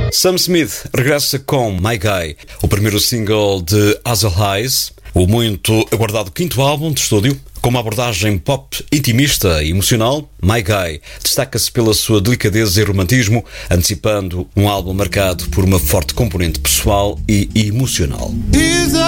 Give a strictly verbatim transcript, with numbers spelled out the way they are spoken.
Sam Smith regressa com My Guy, o primeiro single de Hazel Hayes, o muito aguardado quinto álbum de estúdio. Com uma abordagem pop intimista e emocional, My Guy destaca-se pela sua delicadeza e romantismo, antecipando um álbum marcado por uma forte componente pessoal e emocional.